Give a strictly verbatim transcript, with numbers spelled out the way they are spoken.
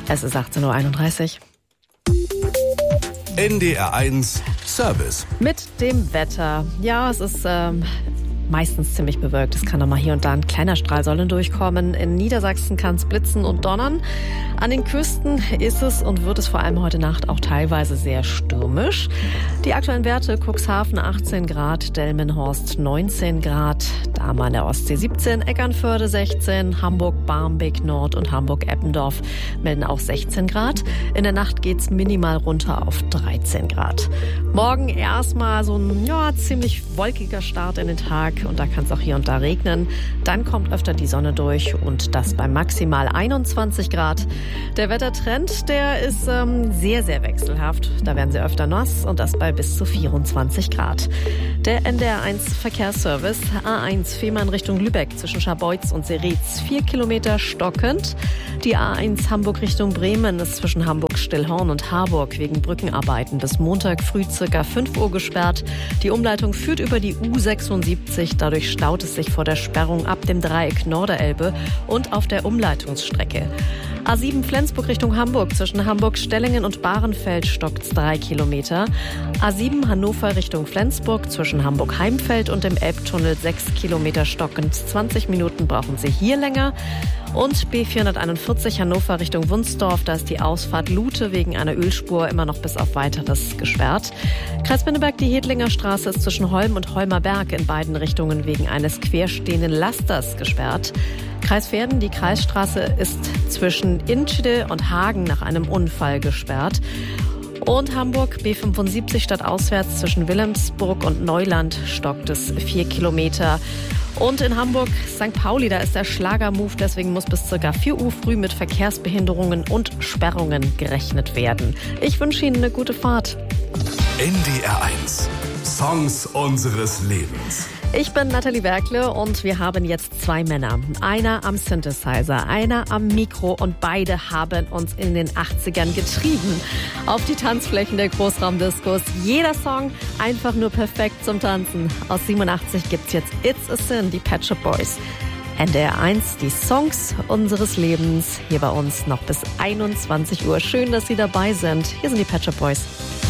Es ist achtzehn Uhr einunddreißig. N D R eins Service. Mit dem Wetter. Ja, es ist ähm, meistens ziemlich bewölkt. Es kann auch mal hier und da ein kleiner Strahl Sonne durchkommen. In Niedersachsen kann es blitzen und donnern. An den Küsten ist es und wird es vor allem heute Nacht auch teilweise sehr stürmisch. Die aktuellen Werte: Cuxhaven achtzehn Grad, Delmenhorst neunzehn Grad, Dahme an der Ostsee siebzehn, Eckernförde sechzehn, Hamburg, Barmbek Nord und Hamburg-Eppendorf melden auch sechzehn Grad. In der Nacht geht's minimal runter auf dreizehn Grad. Morgen erstmal so ein ja, ziemlich wolkiger Start in den Tag und da kann es auch hier und da regnen. Dann kommt öfter die Sonne durch und das bei maximal einundzwanzig Grad. Der Wettertrend, der ist ähm, sehr, sehr wechselhaft. Da werden sie öfter nass und das bei bis zu vierundzwanzig Grad. Der N D R eins Verkehrsservice: A eins Fehmarn Richtung Lübeck zwischen Scharbeutz und Seretz vier Kilometer stockend. Die A eins Hamburg Richtung Bremen ist zwischen Hamburg-Stillhorn und Harburg wegen Brückenarbeiten bis Montag früh circa fünf Uhr gesperrt. Die Umleitung führt über die U sechsundsiebzig. Dadurch staut es sich vor der Sperrung ab dem Dreieck Norderelbe und auf der Umleitungsstrecke. A sieben Flensburg Richtung Hamburg zwischen Hamburg-Stellingen und Bahrenfeld stockt's drei Kilometer. A sieben Hannover Richtung Flensburg zwischen Hamburg-Heimfeld und dem Elbtunnel sechs Kilometer stockend. zwanzig Minuten brauchen Sie hier länger. Und B vierhunderteinundvierzig Hannover Richtung Wunsdorf, da ist die Ausfahrt Lute wegen einer Ölspur immer noch bis auf Weiteres gesperrt. Kreis Pinneberg, die Hedlinger Straße ist zwischen Holm und Holmer Berg in beiden Richtungen wegen eines querstehenden Lasters gesperrt. Kreis Verden, die Kreisstraße ist zwischen Inschede und Hagen nach einem Unfall gesperrt. Und Hamburg, B fünfundsiebzig stadtauswärts zwischen Wilhelmsburg und Neuland stockt es vier Kilometer. Und in Hamburg, Sankt Pauli, da ist der Schlagermove, deswegen muss bis ca. vier Uhr früh mit Verkehrsbehinderungen und Sperrungen gerechnet werden. Ich wünsche Ihnen eine gute Fahrt. N D R eins Songs unseres Lebens. Ich bin Nathalie Werkle und wir haben jetzt zwei Männer. Einer am Synthesizer, einer am Mikro und beide haben uns in den achtzigern getrieben auf die Tanzflächen der Großraumdiskos. Jeder Song einfach nur perfekt zum Tanzen. Aus siebenundachtzig gibt's jetzt It's a Sin, die Pet Shop Boys. N D R eins, die Songs unseres Lebens, hier bei uns noch bis einundzwanzig Uhr. Schön, dass Sie dabei sind. Hier sind die Pet Shop Boys.